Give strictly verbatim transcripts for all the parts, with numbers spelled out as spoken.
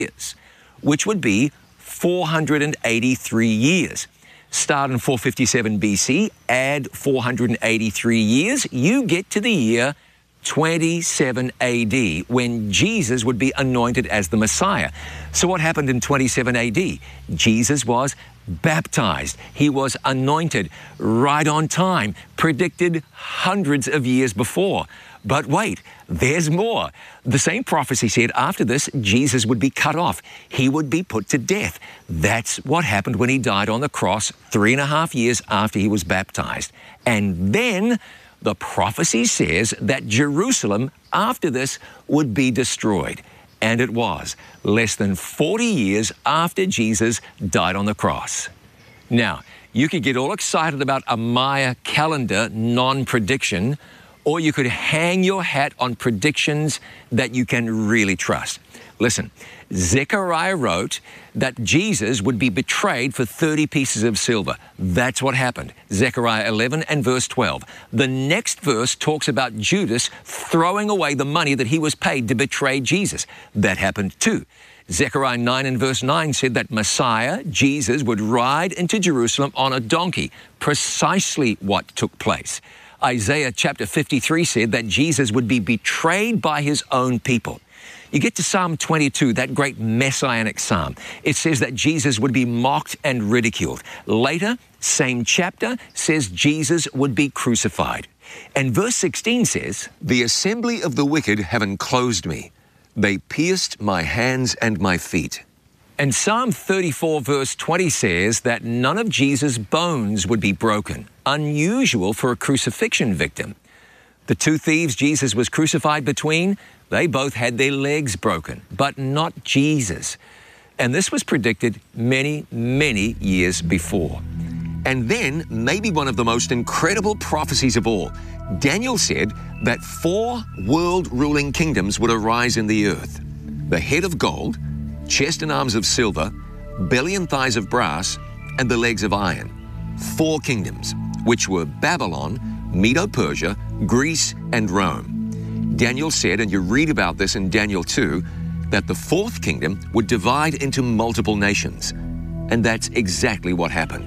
years, which would be four hundred eighty-three years. Start in four fifty-seven B C, add four hundred eighty-three years, you get to the year twenty-seven A D, when Jesus would be anointed as the Messiah. So what happened in twenty-seven A D? Jesus was baptized. He was anointed right on time, predicted hundreds of years before. But wait, there's more. The same prophecy said after this, Jesus would be cut off. He would be put to death. That's what happened when he died on the cross three and a half years after he was baptized. And then the prophecy says that Jerusalem, after this, would be destroyed. And it was, less than forty years after Jesus died on the cross. Now, you could get all excited about a Maya calendar non-prediction, or you could hang your hat on predictions that you can really trust. Listen, Zechariah wrote that Jesus would be betrayed for thirty pieces of silver. That's what happened. Zechariah eleven and verse twelve. The next verse talks about Judas throwing away the money that he was paid to betray Jesus. That happened too. Zechariah nine and verse nine said that Messiah, Jesus, would ride into Jerusalem on a donkey. Precisely what took place. Isaiah chapter fifty-three said that Jesus would be betrayed by his own people. You get to Psalm twenty-two, that great messianic psalm. It says that Jesus would be mocked and ridiculed. Later, same chapter, says Jesus would be crucified. And verse sixteen says, "The assembly of the wicked have enclosed me. They pierced my hands and my feet." And Psalm thirty-four verse twenty says that none of Jesus' bones would be broken, unusual for a crucifixion victim. The two thieves Jesus was crucified between, they both had their legs broken, but not Jesus. And this was predicted many, many years before. And then, maybe one of the most incredible prophecies of all, Daniel said that four world-ruling kingdoms would arise in the earth. The head of gold, chest and arms of silver, belly and thighs of brass, and the legs of iron. Four kingdoms, which were Babylon, Medo-Persia, Greece, and Rome. Daniel said, and you read about this in Daniel two, that the fourth kingdom would divide into multiple nations. And that's exactly what happened.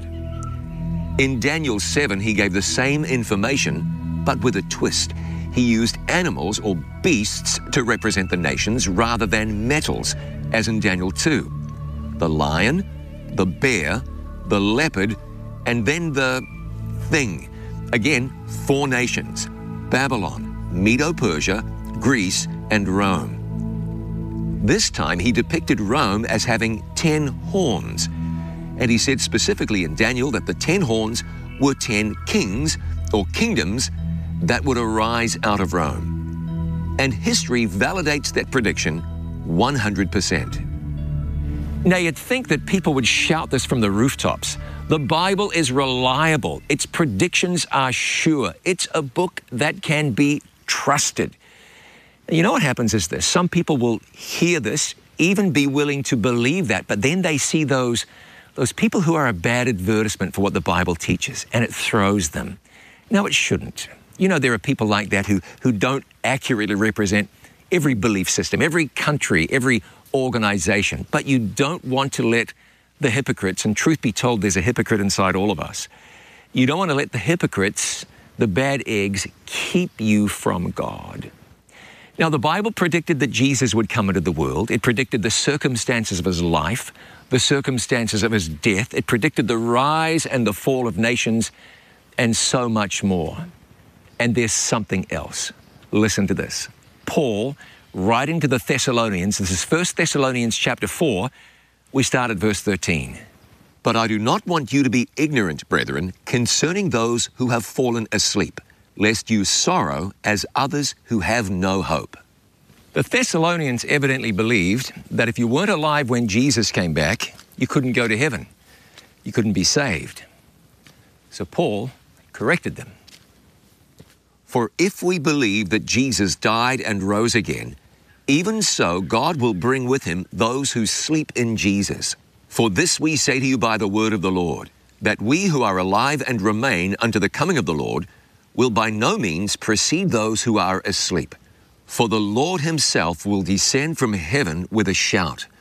In Daniel seven, he gave the same information, but with a twist. He used animals or beasts to represent the nations rather than metals, as in Daniel two. The lion, the bear, the leopard, and then the thing. Again, four nations: Babylon, Medo-Persia, Greece, and Rome. This time he depicted Rome as having ten horns. And he said specifically in Daniel that the ten horns were ten kings or kingdoms that would arise out of Rome. And history validates that prediction one hundred percent. Now, you'd think that people would shout this from the rooftops. The Bible is reliable. Its predictions are sure. It's a book that can be trusted. You know what happens is this. Some people will hear this, even be willing to believe that, but then they see those, those people who are a bad advertisement for what the Bible teaches, and it throws them. No, it shouldn't. You know, there are people like that who, who don't accurately represent every belief system, every country, every organization, but you don't want to let the hypocrites, and truth be told, there's a hypocrite inside all of us. You don't want to let the hypocrites, the bad eggs, keep you from God. Now, the Bible predicted that Jesus would come into the world. It predicted the circumstances of his life, the circumstances of his death. It predicted the rise and the fall of nations, and so much more. And there's something else. Listen to this. Paul, writing to the Thessalonians, this is First Thessalonians chapter four, we start at verse thirteen. "But I do not want you to be ignorant, brethren, concerning those who have fallen asleep, lest you sorrow as others who have no hope." The Thessalonians evidently believed that if you weren't alive when Jesus came back, you couldn't go to heaven. You couldn't be saved. So Paul corrected them. "For if we believe that Jesus died and rose again, even so God will bring with him those who sleep in Jesus. For this we say to you by the word of the Lord, that we who are alive and remain unto the coming of the Lord will by no means precede those who are asleep. For the Lord himself will descend from heaven with a shout,